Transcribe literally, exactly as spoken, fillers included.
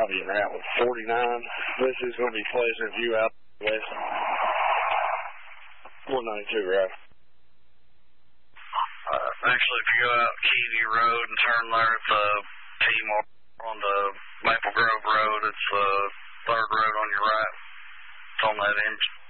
Bobby and that was forty-nine. This is going to be Pleasant View out west. one ninety-two, right? Uh, actually, if you go out Keavy Road and turn there at the T-Mark on the Maple Grove Road, it's the third road on your right. It's on that engine.